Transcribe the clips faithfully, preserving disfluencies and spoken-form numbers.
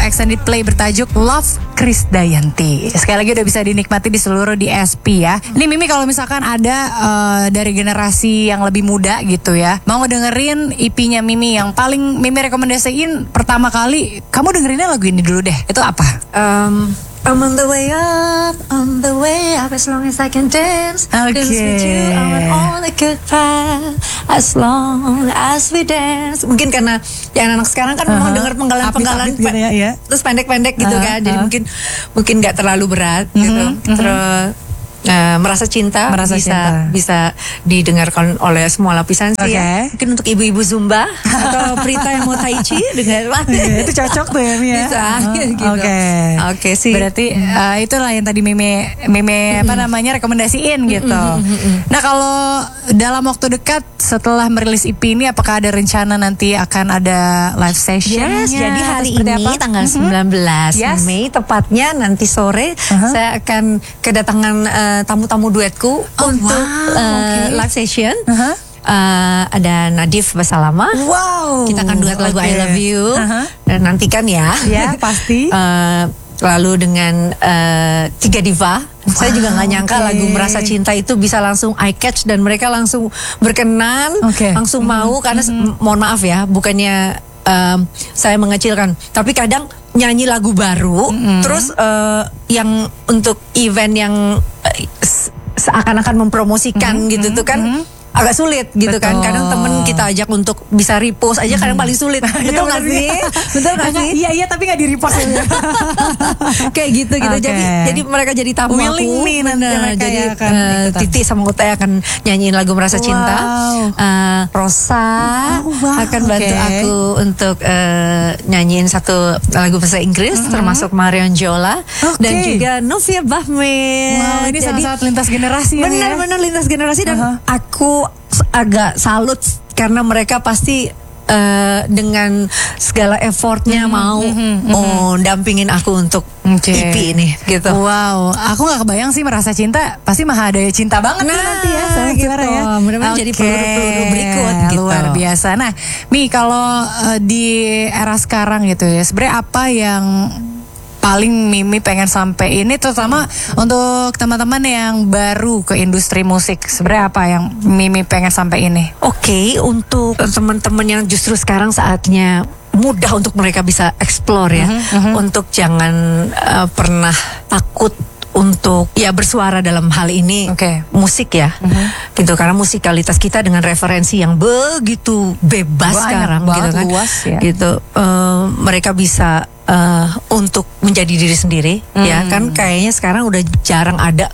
extended play bertajuk Love Krisdayanti. Sekali lagi udah bisa dinikmati di seluruh D S P ya. Ini Mimi kalau misalkan ada uh, dari generasi yang lebih muda gitu ya, mau ngedengerin E P-nya Mimi yang paling Mimi rekomendasiin pertama kali, kamu dengerinnya lagu ini dulu deh. Itu apa? Um, I'm on the way up, on the way up, as long as I can dance. Okay. Dance with you, I'm on a good path, as long as we dance. Mungkin karena ya anak sekarang kan uh-huh. mau denger penggalan-penggalan gitu ya, ya. terus pendek-pendek gitu uh-huh. kan, jadi mungkin mungkin nggak terlalu berat uh-huh. gitu. Uh-huh. Terus Uh, merasa cinta merasa bisa cinta. bisa didengarkan oleh semua lapisan sih okay. ya. Mungkin untuk ibu-ibu Zumba atau Prita yang mau tai chi dengar itu cocok tuh ya Mimi ya. Bisa oh, gitu. Oke. Okay. Oke okay, sih. Berarti uh, itulah yang tadi Mimi Mimi apa namanya rekomendasiin gitu. Nah, kalau dalam waktu dekat setelah merilis E P ini, apakah ada rencana nanti akan ada live session? Yes, jadi hari ini apa? tanggal mm-hmm. sembilan belas yes. Mei tepatnya nanti sore uh-huh. saya akan kedatangan uh, tamu-tamu duetku oh, untuk wow, uh, okay. live session. Uh-huh. Uh, ada Nadif Basalama. Wow. Kita akan duet lagu okay. I Love You. Uh-huh. Dan nantikan ya. Ya pasti. uh, lalu dengan uh, tiga diva. Wow, saya juga nggak nyangka okay. lagu Merasa Cinta itu bisa langsung eye catch dan mereka langsung berkenan, okay. langsung mm-hmm. mau karena mm-hmm. mohon maaf ya, bukannya um, saya mengecilkan, tapi kadang nyanyi lagu baru, mm-hmm. terus uh, yang untuk event yang uh, seakan-akan mempromosikan mm-hmm. gitu tuh kan. Mm-hmm. agak sulit gitu. Betul. Kan kadang temen kita ajak untuk bisa repost aja kadang paling sulit. Betul nggak sih? Betul nggak sih? Iya iya tapi nggak di repost aja. Kayak gitu gitu. Okay. Jadi jadi mereka jadi tamu willing aku. Nih nanti nah, mereka jadi akan uh, Titi sama Uta akan nyanyiin lagu Merasa wow. Cinta. Uh, Rosa oh, wow. akan bantu okay. aku untuk uh, nyanyiin satu lagu bahasa Inggris mm-hmm. termasuk Marion Jola okay. dan juga Novia Bahmit. Wow, ini sangat-sangat lintas generasi. Benar-benar ya? lintas generasi dan uh-huh. aku agak salut karena mereka pasti uh, dengan segala effortnya mm-hmm, mau mm-hmm, oh dampingin aku untuk okay. E P ini gitu. Wow, aku nggak kebayang sih Merasa Cinta pasti Mahadaya cinta banget nah, nanti ya sama gitu. suara ya. Mudah-mudahan okay. jadi peluru-peluru berikut gitu. Luar biasa. Nah, Mi kalau uh, di era sekarang gitu ya, sebenarnya apa yang paling Mimi pengen sampai ini terutama untuk teman-teman yang baru ke industri musik, sebenarnya apa yang Mimi pengen sampai ini? Oke, okay, untuk teman-teman yang justru sekarang saatnya mudah untuk mereka bisa explore ya, uh-huh, uh-huh. untuk jangan uh, pernah takut untuk ya bersuara dalam hal ini okay. musik ya, uh-huh. gitu karena musikalitas kita dengan referensi yang begitu bebas banyak sekarang gitu kan, luas, ya. gitu uh, mereka bisa uh, untuk menjadi diri sendiri, hmm. ya kan kayaknya sekarang udah jarang ada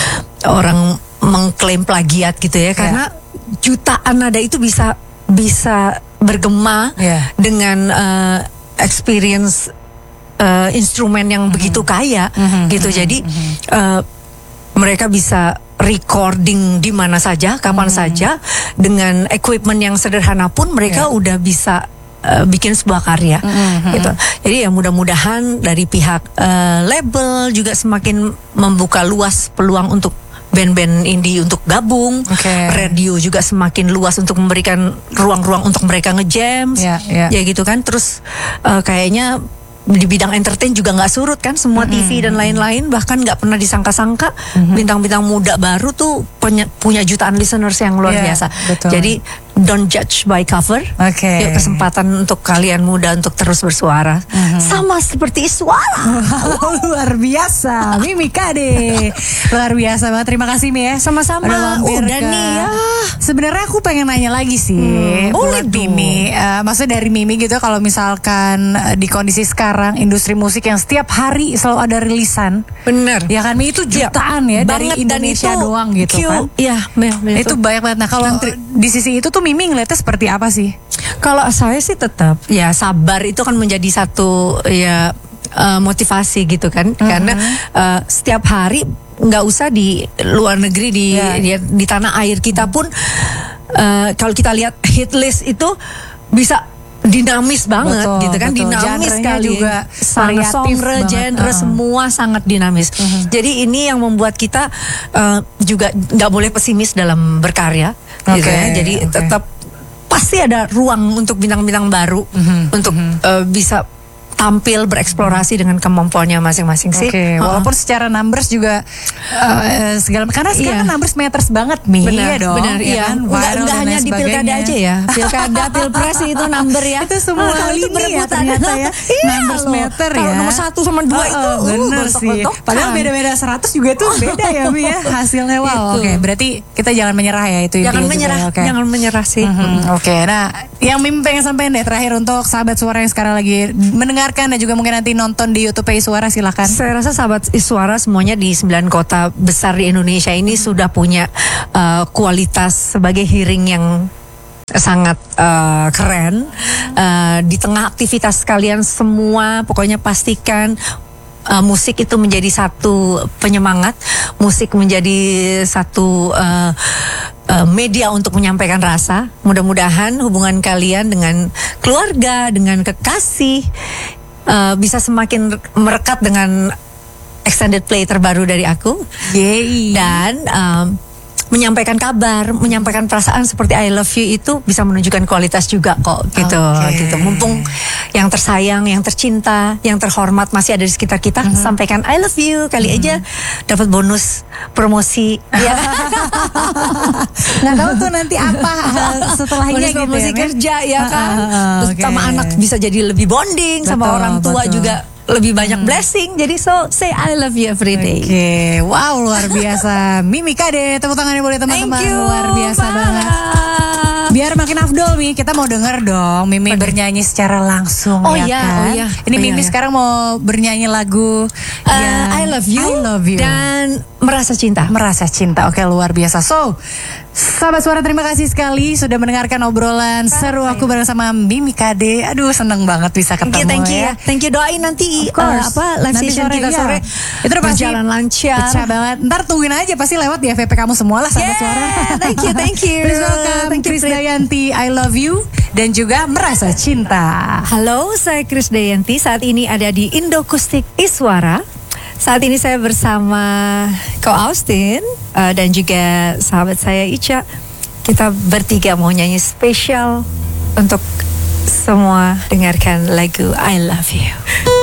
orang mengklaim plagiat gitu ya, karena yeah. jutaan nada itu bisa bisa bergema yeah. dengan uh, experience Uh, instrumen yang mm-hmm. begitu kaya mm-hmm. gitu mm-hmm. jadi uh, mereka bisa recording di mana saja kapan mm-hmm. saja dengan equipment yang sederhana pun mereka yeah. udah bisa uh, bikin sebuah karya mm-hmm. gitu. Jadi ya mudah-mudahan dari pihak uh, label juga semakin membuka luas peluang untuk band-band indie untuk gabung, okay. radio juga semakin luas untuk memberikan ruang-ruang untuk mereka nge-jam, yeah, yeah. ya gitu kan. Terus uh, kayaknya di bidang entertain juga nggak surut kan, semua mm-hmm. T V dan lain-lain, bahkan nggak pernah disangka-sangka mm-hmm. bintang-bintang muda baru tuh punya, punya jutaan listeners yang luar yeah, biasa. Betul. Jadi don't judge by cover. Okay. Yuk kesempatan untuk kalian muda untuk terus bersuara, mm-hmm. sama seperti Iswara. Wow, luar biasa, Mimi Kade, luar biasa banget. Terima kasih Mi ya. Sama-sama. Udah Udah ke... nih ya. Sebenarnya aku pengen nanya lagi sih, hmm, boleh Mimi. Uh, maksudnya dari Mimi gitu, kalau misalkan uh, di kondisi sekarang industri musik yang setiap hari selalu ada rilisan. Bener. Ya kan Mi, itu jutaan ya, ya dari Indonesia itu doang gitu Q, kan. Iya, itu banyak banget. Nah kalau di sisi itu tuh Mimi ngeliatnya seperti apa sih? Kalau saya sih tetap ya sabar itu kan menjadi satu ya uh, motivasi gitu kan, mm-hmm. karena uh, setiap hari nggak usah di luar negeri di yeah. di, di tanah air kita pun uh, kalau kita lihat hit list itu bisa dinamis banget, betul, gitu kan, betul. Dinamis sekali juga, genre, genre uh. semua sangat dinamis. Uh-huh. Jadi ini yang membuat kita uh, juga nggak boleh pesimis dalam berkarya, okay, gitu ya. Jadi okay. tetap pasti ada ruang untuk bintang-bintang baru uh-huh. untuk uh, bisa tampil bereksplorasi dengan kemampuannya masing-masing sih. Oke, Uh-uh. walaupun secara numbers juga uh, segala karena sekarang Iya. numbers matters banget Mi. Benar, Iya dong. benar, iya iya. kan? Nggak, Viral nggak dan hanya lain di pilkada sebagainya. aja ya. Pilkada, pilpres itu number ya. Itu semua Ah, itu lini ya berebutan. ternyata ya. Iya Numbers loh. matter Kalau ya. nomor satu sama dua Oh, itu, oh, uh, bener sih. gontok-gontokan. Padahal beda-beda seratus juga tuh beda ya Mi ya hasilnya. Wow. Itu. Oke, berarti kita jangan menyerah ya itu Jangan intinya juga menyerah, ya, oke. jangan menyerah sih. Mhm, Oke, nah yang Mimi pengen sampaikan deh terakhir untuk sahabat suara yang sekarang lagi mendengarkan dan juga mungkin nanti nonton di YouTube Suara, silakan. Saya rasa sahabat Suara semuanya di sembilan kota besar di Indonesia ini sudah punya uh, kualitas sebagai hearing yang sangat uh, keren. Uh, di tengah aktivitas kalian semua, pokoknya pastikan uh, musik itu menjadi satu penyemangat, musik menjadi satu uh, uh, media untuk menyampaikan rasa. Mudah-mudahan hubungan kalian dengan keluarga, dengan kekasih uh, bisa semakin merekat dengan extended play terbaru dari aku. Yeay. Dan um, menyampaikan kabar, menyampaikan perasaan seperti I love you itu bisa menunjukkan kualitas juga kok gitu. Oke. Gitu. Mumpung yang tersayang, yang tercinta, yang terhormat masih ada di sekitar kita, Mm-hmm. sampaikan I love you kali aja dapat bonus promosi ya. Nggak tahu tuh nanti apa hal setelahnya Bonus gitu promosi ya, Mi? kerja ya kan. Ah, ah, ah, Terus oke. sama anak bisa jadi lebih bonding, sama Betul, orang tua betul. juga lebih banyak blessing. Jadi so say I love you every day. Oke, wow luar biasa. Mimi Kade, tepuk tangannya boleh teman-teman. Thank you, Luar biasa Farah. banget. Biar makin afdol Mi, kita mau denger dong Mimi bernyanyi secara langsung Oh ya iya, kan. oh iya. Ini Oh Mimi iya, iya. sekarang mau bernyanyi lagu Uh, yang I love you, I love you. dan merasa cinta. Merasa cinta. Oke, luar biasa. So, sahabat suara terima kasih sekali sudah mendengarkan obrolan seru aku bersama Mimi Kade. Aduh, seneng banget bisa Thank ketemu you, thank you ya. ya. Thank you, doain nanti Of course. uh, apa live Nanti session kita iya. sore Itu udah pasti berjalan lancar. Pecah banget. Ntar tungguin aja pasti lewat di F V P kamu semua lah sahabat Yeah, suara. thank you, thank you. Please welcome Thank you, Chris Prit. Dayanti, I love you dan juga Merasa Cinta. Halo, saya Chris Dayanti. Saat ini ada di Indokustik Iswara. Saat ini saya bersama Ko Austin uh, dan juga sahabat saya Ica. Kita bertiga mau nyanyi spesial untuk semua dengarkan lagu I Love You.